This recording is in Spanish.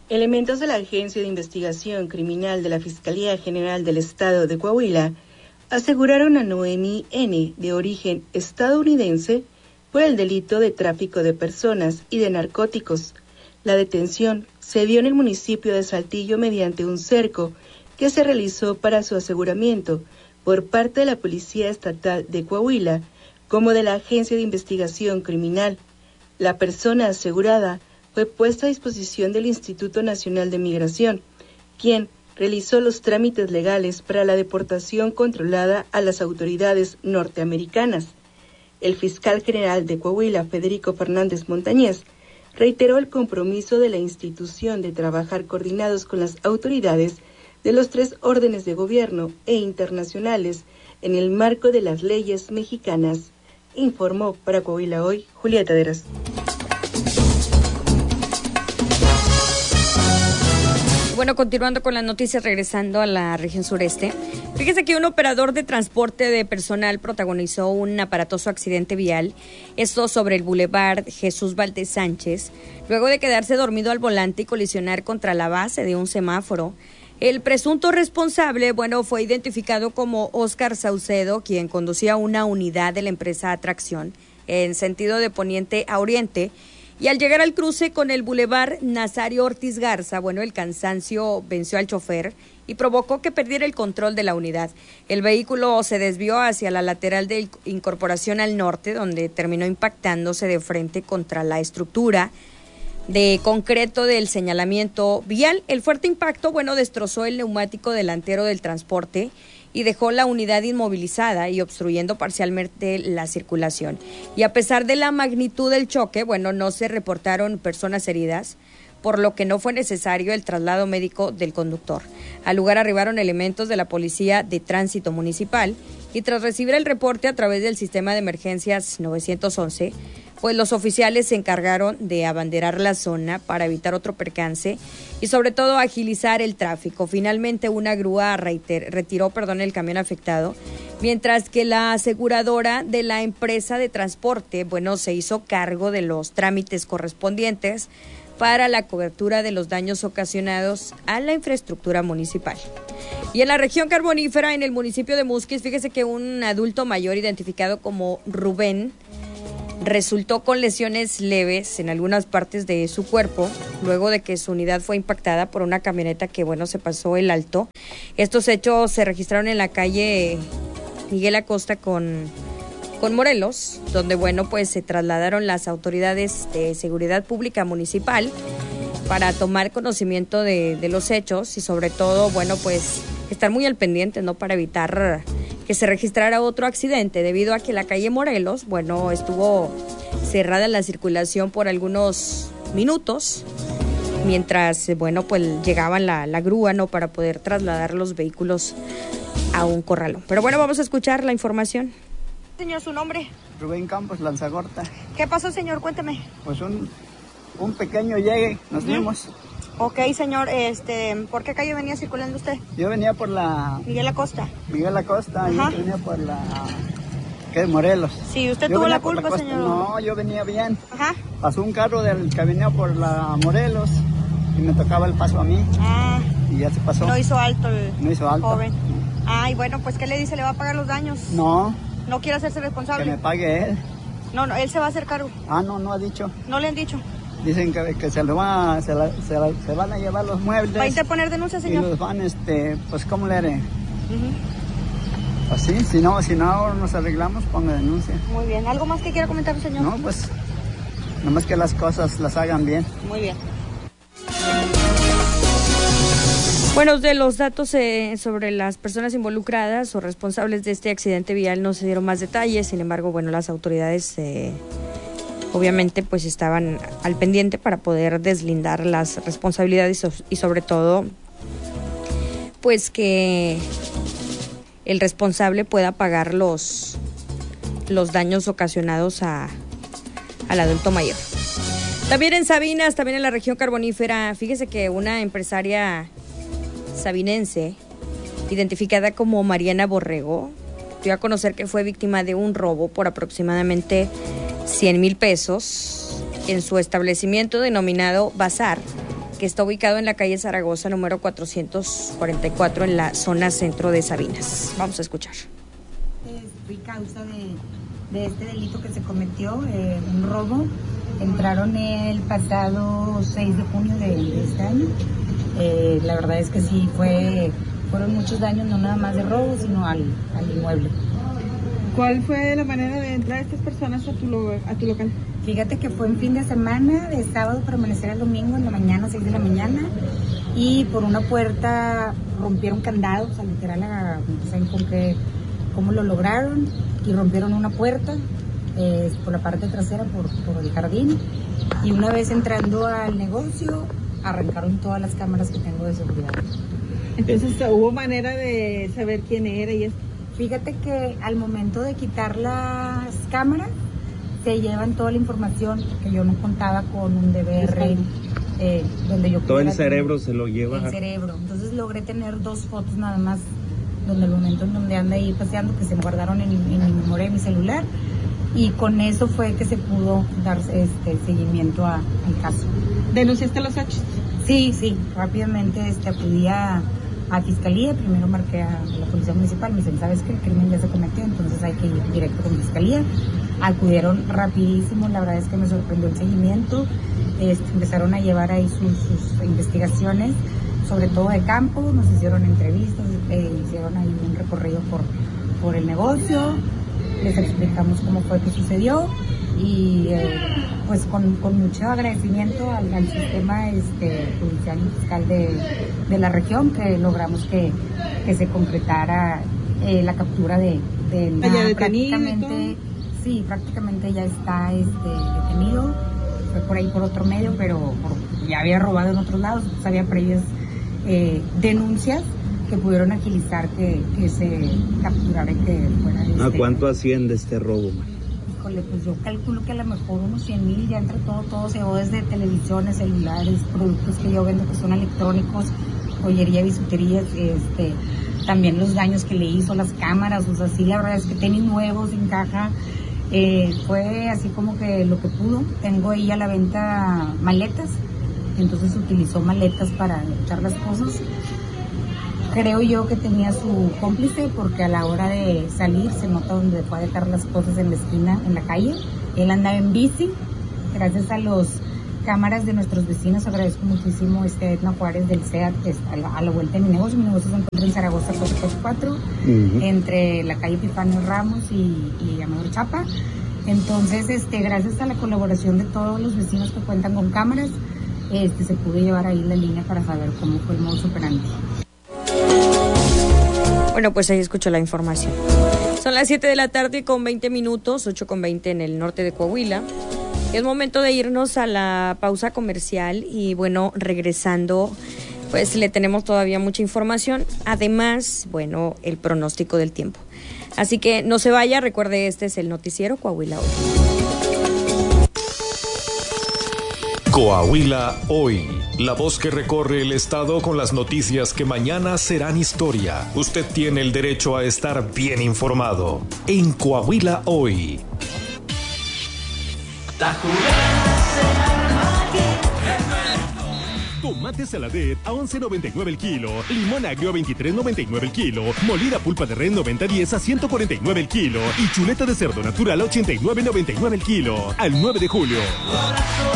Elementos de la Agencia de Investigación Criminal de la Fiscalía General del Estado de Coahuila aseguraron a Noemi N., de origen estadounidense, por el delito de tráfico de personas y de narcóticos. La detención se dio en el municipio de Saltillo mediante un cerco que se realizó para su aseguramiento por parte de la Policía Estatal de Coahuila como de la Agencia de Investigación Criminal. La persona asegurada fue puesta a disposición del Instituto Nacional de Migración, quien realizó los trámites legales para la deportación controlada a las autoridades norteamericanas. El fiscal general de Coahuila, Federico Fernández Montañez, reiteró el compromiso de la institución de trabajar coordinados con las autoridades de los 3 órdenes de gobierno e internacionales en el marco de las leyes mexicanas. Informó para Coahuila Hoy, Julieta Deras. Bueno, continuando con las noticias, regresando a la región sureste. Fíjese que un operador de transporte de personal protagonizó un aparatoso accidente vial, esto sobre el Boulevard Jesús Valdez Sánchez, luego de quedarse dormido al volante y colisionar contra la base de un semáforo. El presunto responsable, fue identificado como Óscar Saucedo, quien conducía una unidad de la empresa Atracción en sentido de poniente a oriente. Y al llegar al cruce con el Boulevard Nazario Ortiz Garza, el cansancio venció al chofer y provocó que perdiera el control de la unidad. El vehículo se desvió hacia la lateral de Incorporación al Norte, donde terminó impactándose de frente contra la estructura de concreto del señalamiento vial. El fuerte impacto, destrozó el neumático delantero del transporte y dejó la unidad inmovilizada y obstruyendo parcialmente la circulación. Y a pesar de la magnitud del choque, no se reportaron personas heridas, por lo que no fue necesario el traslado médico del conductor. Al lugar arribaron elementos de la Policía de Tránsito Municipal y tras recibir el reporte a través del sistema de emergencias 911, los oficiales se encargaron de abanderar la zona para evitar otro percance y sobre todo agilizar el tráfico. Finalmente una grúa retiró el camión afectado, mientras que la aseguradora de la empresa de transporte, se hizo cargo de los trámites correspondientes para la cobertura de los daños ocasionados a la infraestructura municipal. Y en la región carbonífera, en el municipio de Musquis, fíjese que un adulto mayor identificado como Rubén resultó con lesiones leves en algunas partes de su cuerpo, luego de que su unidad fue impactada por una camioneta que, se pasó el alto. Estos hechos se registraron en la calle Miguel Acosta con Morelos, donde, se trasladaron las autoridades de seguridad pública municipal para tomar conocimiento de los hechos y sobre todo, estar muy al pendiente, para evitar que se registrara otro accidente, debido a que la calle Morelos, estuvo cerrada la circulación por algunos minutos, mientras, llegaban la grúa, para poder trasladar los vehículos a un corralón. Pero vamos a escuchar la información. Señor, ¿su nombre? Rubén Campos Lanzagorta. ¿Qué pasó, señor? Cuénteme. Pues un pequeño llegue, nos dimos. Ok, señor, ¿por qué calle venía circulando usted? Yo venía por la... Miguel Acosta. Miguel Acosta, yo venía por la... ¿Qué? Morelos. Sí, ¿usted tuvo la culpa, señor? No, yo venía bien. Ajá. Pasó un carro del que venía por la Morelos y me tocaba el paso a mí. Ah. Y ya se pasó. No hizo alto el joven. No. Ay, pues, ¿qué le dice? ¿Le va a pagar los daños? No. ¿No quiere hacerse responsable? Que me pague él. No, él se va a hacer cargo. Ah, no ha dicho. ¿No le han dicho? Dicen que se van a llevar los muebles. ¿Va a interponer denuncia, señor? Y los van, pues, ¿cómo le haré? Pues sí, si no nos arreglamos, ponga denuncia. Muy bien. ¿Algo más que quiera comentar, señor? No, pues, nomás que las cosas las hagan bien. Muy bien. De los datos sobre las personas involucradas o responsables de este accidente vial no se dieron más detalles. Sin embargo, las autoridades obviamente estaban al pendiente para poder deslindar las responsabilidades y sobre todo que el responsable pueda pagar los daños ocasionados al adulto mayor. También en Sabinas, también en la región carbonífera, fíjese que una empresaria sabinense, identificada como Mariana Borrego, dio a conocer que fue víctima de un robo por aproximadamente 100,000 pesos en su establecimiento denominado Bazar, que está ubicado en la calle Zaragoza, número 444, en la zona centro de Sabinas. Vamos a escuchar. Fui causa de este delito que se cometió, un robo. Entraron el pasado 6 de junio de este año. La verdad es que sí, fueron muchos daños, no nada más de robo, sino al inmueble. ¿Cuál fue la manera de entrar estas personas a tu local? Fíjate que fue en fin de semana, de sábado para amanecer al domingo, en la mañana, 6 de la mañana, y por una puerta rompieron candados, o sea, literal, no saben cómo lo lograron, y rompieron una puerta por la parte trasera, por el jardín, y una vez entrando al negocio, arrancaron todas las cámaras que tengo de seguridad. Entonces, ¿hubo manera de saber quién era y esto? Fíjate que al momento de quitar las cámaras, se llevan toda la información, que yo no contaba con un DVR, donde yo... Todo el cerebro se lo lleva. El cerebro. Entonces logré tener 2 fotos nada más, donde el momento en donde anda ahí paseando, que se guardaron en mi memoria de mi celular, y con eso fue que se pudo dar seguimiento al caso. ¿Denunciaste los hechos? Sí, rápidamente acudí a Fiscalía, primero marqué a la Policía Municipal, me dicen, ¿sabes qué? El crimen ya se cometió, entonces hay que ir directo con Fiscalía. Acudieron rapidísimo, la verdad es que me sorprendió el seguimiento, empezaron a llevar ahí sus investigaciones, sobre todo de campo, nos hicieron entrevistas, hicieron ahí un recorrido por el negocio, les explicamos cómo fue que sucedió, y pues con mucho agradecimiento al sistema judicial y fiscal de la región, que logramos que se concretara la captura de prácticamente. Sí, prácticamente ya está detenido. Fue por ahí por otro medio, pero ya había robado en otros lados, pues había previas denuncias que pudieron agilizar que se capturara y que fuera. ¿A cuánto asciende este robo, man? Híjole, pues yo calculo que a lo mejor unos 100,000, ya entre todo se va desde televisiones, celulares, productos que yo vendo que son electrónicos, joyería, bisuterías, también los daños que le hizo, las cámaras, o sea, sí, la verdad es que tenis nuevos en caja, fue así como que lo que pudo. Tengo ahí a la venta maletas, entonces utilizó maletas para echar las cosas. Creo yo que tenía su cómplice, porque a la hora de salir se nota donde fue a dejar las cosas en la esquina, en la calle. Él andaba en bici, gracias a los cámaras de nuestros vecinos. Agradezco muchísimo Edna Juárez del SEAT, que está a la vuelta de mi negocio. Mi negocio se encuentra en Zaragoza 444, entre la calle Epifanio Ramos y Amador Chapa. Entonces, gracias a la colaboración de todos los vecinos que cuentan con cámaras, se pudo llevar ahí la línea para saber cómo fue el modus operandi. Bueno, pues ahí escuchó la información. Son las 7 de la tarde con 20 minutos, 8:20 en el norte de Coahuila. Es momento de irnos a la pausa comercial y bueno, regresando, pues le tenemos todavía mucha información. Además, bueno, el pronóstico del tiempo. Así que no se vaya, recuerde, este es el noticiero Coahuila Hoy. Coahuila Hoy, la voz que recorre el estado con las noticias que mañana serán historia. Usted tiene el derecho a estar bien informado en Coahuila Hoy. Tomate saladet a $11.99 el kilo, limón agrio a $23.99 el kilo, molida pulpa de res 90-10 a $149 el kilo y chuleta de cerdo natural a $89.99 el kilo. Al 9 de julio.